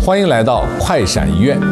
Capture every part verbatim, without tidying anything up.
欢迎来到快闪医院。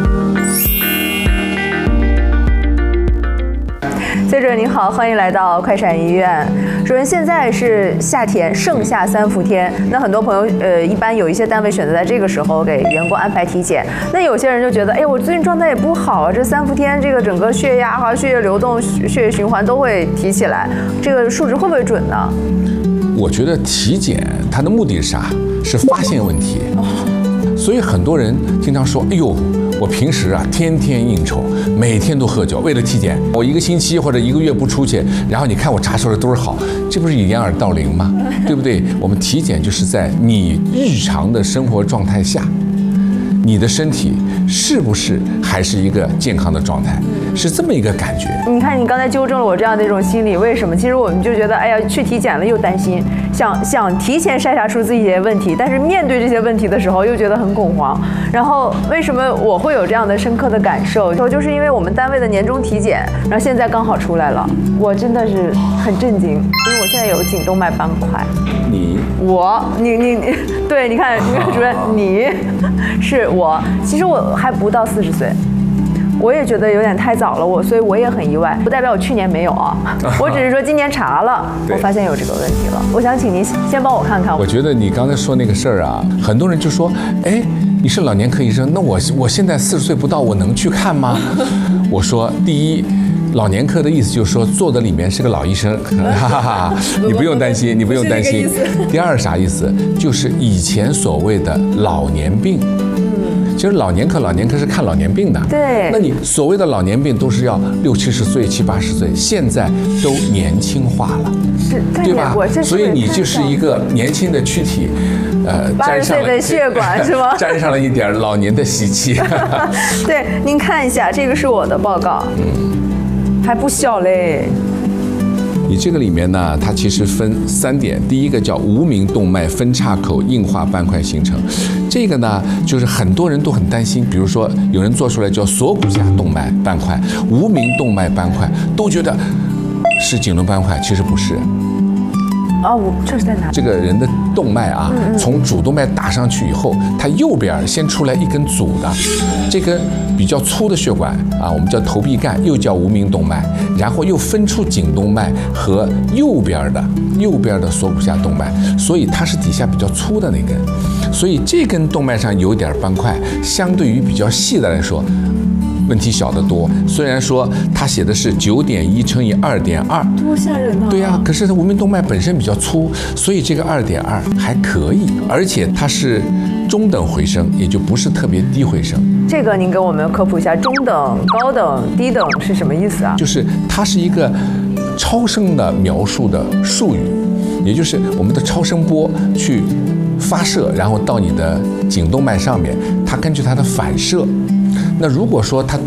记者您好，欢迎来到快闪医院。首先，现在是夏天，盛夏三伏天，那很多朋友呃，一般有一些单位选择在这个时候给员工安排体检。那有些人就觉得，哎，我最近状态也不好啊，这三伏天这个整个血压和血液流动、血液循环都会提起来，这个数值会不会准呢？ 我觉得体检它的目的是啥？是发现问题。所以很多人经常说，哎呦，我平时啊天天应酬，每天都喝酒，为了体检，我一个星期或者一个月不出去，然后你看我查出来都是好，这不是掩耳盗铃吗？对不对？我们体检就是在你日常的生活状态下，你的身体是不是还是一个健康的状态，是这么一个感觉。 你看，你刚才纠正了我这样的一种心理，为什么？其实我们就觉得，哎呀，去体检了又担心，想想提前筛查出自己的问题，但是面对这些问题的时候又觉得很恐慌。然后为什么我会有这样的深刻的感受？就是因为我们单位的年终体检，然后现在刚好出来了，我真的是很震惊，因为我现在有颈动脉斑块。 你我你你你，对，你看，你看主任，你是我，其实我还不到四十岁。我也觉得有点太早了，我所以我也很意外，不代表我去年没有啊，我只是说今年查了，我发现有这个问题了。我想请您先帮我看看。 我觉得你刚才说那个事儿啊，很多人就说，哎，你是老年科医生，那我我现在四十岁不到，我能去看吗？我说，第一，老年科的意思就是说坐在里面是个老医生，哈哈哈，你不用担心，你不用担心。第二啥意思？就是以前所谓的老年病。其实老年科，老年科是看老年病的。 对。 那你所谓的老年病都是要六七十岁、七八十岁，现在都年轻化了， 是， 对吧？所以你就是一个年轻的躯体，呃， 八十岁的血管是吗？ 沾上了一点老年的习气。 对，您看一下，这个是我的报告，嗯，还不小嘞。 你这个里面呢，它其实分三点，第一个叫无名动脉分叉口硬化斑块形成，这个呢就是很多人都很担心，比如说有人做出来叫锁骨下动脉斑块、无名动脉斑块，都觉得是颈动斑块，其实不是。 哦，我这是在哪？ 这个人的动脉啊，嗯嗯从主动脉打上去以后，它右边先出来一根阻的，这根比较粗的血管啊，我们叫头臂干，又叫无名动脉，然后又分出颈动脉和右边的右边的锁骨下动脉，所以它是底下比较粗的那根，所以这根动脉上有点斑块，相对于比较细的来说，问题小得多。虽然说他写的是九点一乘以二点二， 多吓人啊！ 对呀、啊，可是无名动脉本身比较粗，所以这个二点二还可以，而且它是中等回声，也就不是特别低回声。 这个您给我们科普一下，中等、高等、低等是什么意思啊？ 就是它是一个超声的描述的术语，也就是我们的超声波去发射，然后到你的颈动脉上面，它根据它的反射。那如果说它